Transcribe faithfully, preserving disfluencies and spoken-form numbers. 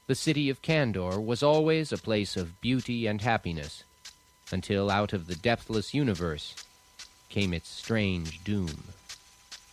The city of Kandor was always a place of beauty and happiness, until out of the depthless universe came its strange doom.